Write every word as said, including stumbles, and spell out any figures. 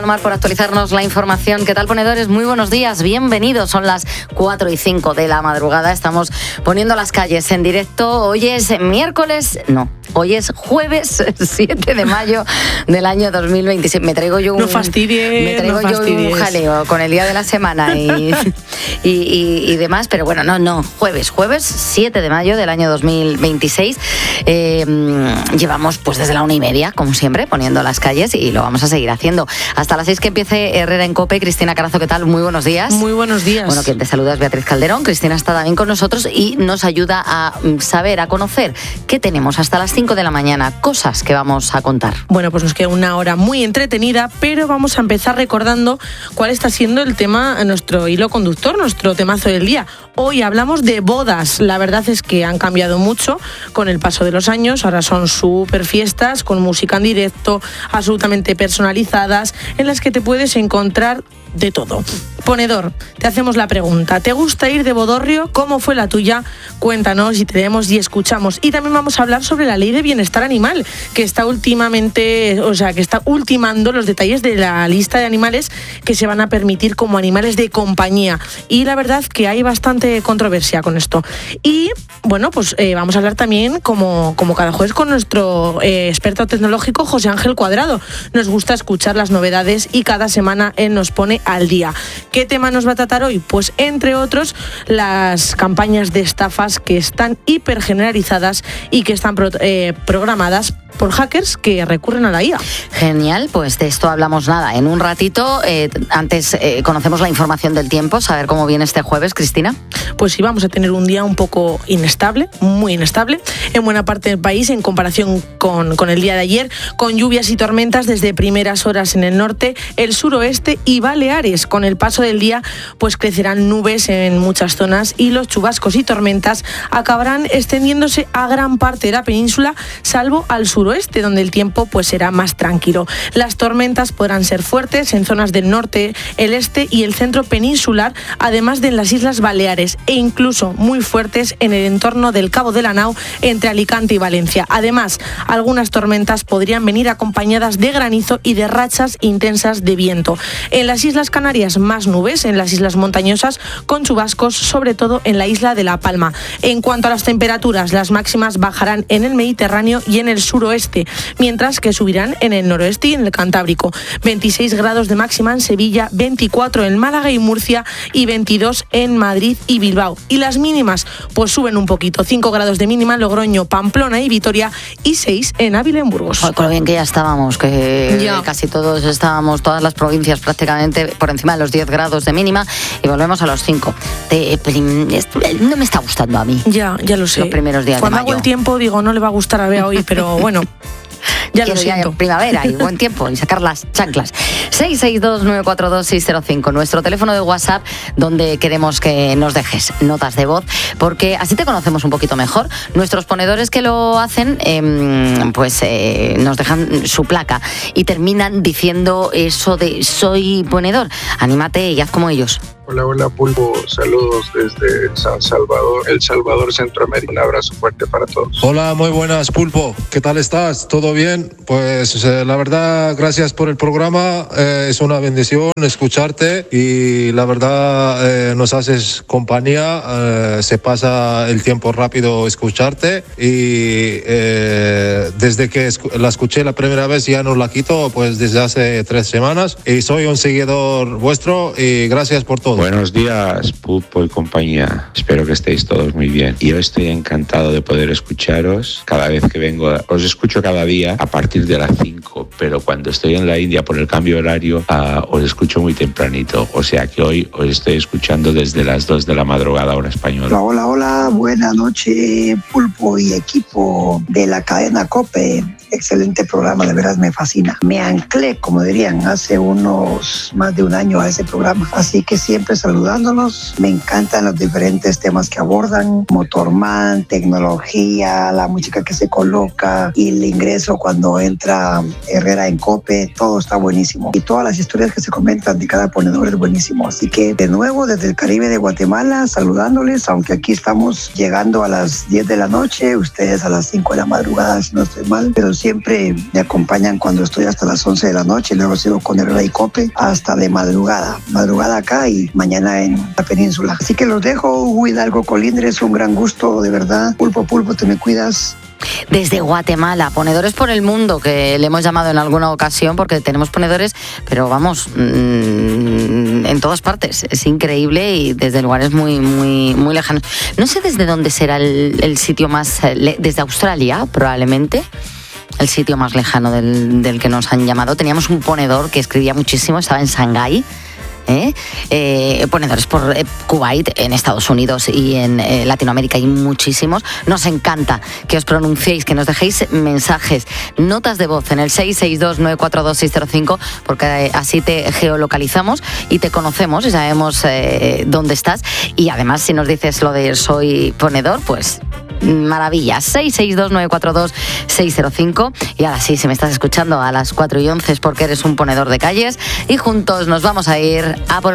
Omar, por actualizarnos la información. ¿Qué tal, ponedores? Muy buenos días, bienvenidos. Son las cuatro y cinco de la madrugada. Estamos poniendo las calles en directo. Hoy es miércoles, no, hoy es jueves siete de mayo del año dos mil veintiséis. Me traigo yo un, no fastidies, me traigo no yo fastidies. un jaleo con el día de la semana y, y, y, y demás, pero bueno, no, no, jueves, jueves siete de mayo del año dos mil veintiséis. Eh, llevamos pues desde la una y media, como siempre, poniendo las calles y lo vamos a seguir haciendo hasta las seis que empiece Herrera en COPE. Cristina Carazo, ¿qué tal? Muy buenos días. Muy buenos días. Bueno, quien te saluda es Beatriz Calderón. Cristina está también con nosotros y nos ayuda a saber, a conocer qué tenemos hasta las cinco de la mañana, cosas que vamos a contar. Bueno, pues nos queda una hora muy entretenida, pero vamos a empezar recordando cuál está siendo el tema, nuestro hilo conductor, nuestro temazo del día. Hoy hablamos de bodas. La verdad es que han cambiado mucho con el paso de los años. Ahora son súper fiestas con música en directo, absolutamente personalizadas, en las que te puedes encontrar de todo. Ponedor, te hacemos la pregunta. ¿Te gusta ir de bodorrio? ¿Cómo fue la tuya? Cuéntanos y te leemos y escuchamos. Y también vamos a hablar sobre la ley de bienestar animal, que está últimamente, o sea, que está ultimando los detalles de la lista de animales que se van a permitir como animales de compañía. Y la verdad que hay bastante controversia con esto. Y bueno, pues eh, vamos a hablar también, como, como cada jueves, con nuestro eh, experto tecnológico José Ángel Cuadrado. Nos gusta escuchar las novedades y cada semana él nos pone al día. ¿Qué tema nos va a tratar hoy? Pues entre otros las campañas de estafas que están hiper generalizadas y que están pro, eh, programadas por hackers que recurren a la I A. Genial, pues de esto hablamos nada en un ratito. Eh, antes eh, conocemos la información del tiempo, saber cómo viene este jueves, Cristina. Pues sí, vamos a tener un día un poco inestable, muy inestable, en buena parte del país en comparación con, con el día de ayer, con lluvias y tormentas desde primeras horas en el norte, el suroeste y Baleares. Con el paso del día, pues crecerán nubes en muchas zonas y los chubascos y tormentas acabarán extendiéndose a gran parte de la península, salvo al suroeste, donde el tiempo pues será más tranquilo. Las tormentas podrán ser fuertes en zonas del norte, el este y el centro peninsular, además de en las Islas Baleares, e incluso muy fuertes en el entorno del Cabo de la Nao, entre Alicante y Valencia. Además, algunas tormentas podrían venir acompañadas de granizo y de rachas intensas de viento. En las Islas Canarias, más nubes, en las islas montañosas, con chubascos, sobre todo en la isla de La Palma. En cuanto a las temperaturas, las máximas bajarán en el Mediterráneo y en el suroeste, mientras que subirán en el noroeste y en el Cantábrico. veintiséis grados de máxima en Sevilla, veinticuatro en Málaga y Murcia y veintidós en Madrid y Bilbao. Y las mínimas, pues suben un poquito, cinco grados de mínima en Logroño, Pamplona y Vitoria y seis en Ávila y en Burgos. Con lo bien que ya estábamos, que ya. casi todos estábamos, todas las provincias prácticamente por encima de los diez grados de mínima y volvemos a los cinco. De, no me está gustando a mí. Ya, ya lo sé. Los primeros días Cuando de mayo. hago el tiempo digo, no le va a gustar a Bea hoy, pero bueno. Ya lo siento. Ya primavera y buen tiempo y sacar las chanclas. seis seis dos nueve cuatro dos seis cero cinco, nuestro teléfono de WhatsApp, donde queremos que nos dejes notas de voz, porque así te conocemos un poquito mejor. Nuestros ponedores que lo hacen, eh, pues eh, nos dejan su placa y terminan diciendo eso de soy ponedor. Anímate y haz como ellos. Hola, hola Pulpo, saludos desde San Salvador, El Salvador, Centroamérica. Un abrazo fuerte para todos. Hola, muy buenas Pulpo, ¿qué tal estás? ¿Todo bien? Pues eh, la verdad, gracias por el programa, eh, es una bendición escucharte y la verdad eh, nos haces compañía, eh, se pasa el tiempo rápido escucharte y eh, desde que escu- la escuché la primera vez ya no la quito, pues desde hace tres semanas y soy un seguidor vuestro y gracias por todo. Buenos días, Pulpo y compañía. Espero que estéis todos muy bien. Yo estoy encantado de poder escucharos. Cada vez que vengo, os escucho cada día a partir de las cinco, pero cuando estoy en la India por el cambio horario, uh, os escucho muy tempranito. O sea que hoy os estoy escuchando desde las dos de la madrugada, hora española. Hola, hola, hola. Buenas noches, Pulpo y equipo de la cadena COPE. Excelente programa, de verdad me fascina. Me anclé, como dirían, hace unos más de un año a ese programa. Así que siempre saludándolos. Me encantan los diferentes temas que abordan. Motorman, tecnología, la música que se coloca y el ingreso cuando entra Herrera en COPE. Todo está buenísimo. Y todas las historias que se comentan de cada ponedor es buenísimo. Así que de nuevo desde el Caribe de Guatemala, saludándoles, aunque aquí estamos llegando a las diez de la noche, ustedes a las cinco de la madrugada, si no estoy mal, pero siempre me acompañan cuando estoy hasta las once de la noche, luego sigo con el Rey Cope hasta de madrugada, madrugada acá y mañana en la península. Así que los dejo, Hugo Hidalgo Colindres, un gran gusto, de verdad. Pulpo, Pulpo, te me cuidas. Desde Guatemala, ponedores por el mundo, que le hemos llamado en alguna ocasión porque tenemos ponedores, pero vamos, mmm, en todas partes. Es increíble y desde lugares muy, muy, muy lejanos. No sé desde dónde será el, el sitio más, desde Australia probablemente. El sitio más lejano del, del que nos han llamado. Teníamos un ponedor que escribía muchísimo, estaba en Shanghái. ¿Eh? Eh, ponedores por eh, Kuwait, en Estados Unidos y en eh, Latinoamérica hay muchísimos. Nos encanta que os pronunciéis, que nos dejéis mensajes, notas de voz en el seis seis dos, nueve cuatro dos, seis cero cinco, porque eh, así te geolocalizamos y te conocemos y sabemos eh, dónde estás. Y además, si nos dices lo de soy ponedor, pues maravilla. Seis seis dos, nueve cuatro dos, seis cero cinco. Y ahora sí, si me estás escuchando a las cuatro y once es porque eres un ponedor de calles y juntos nos vamos a ir a por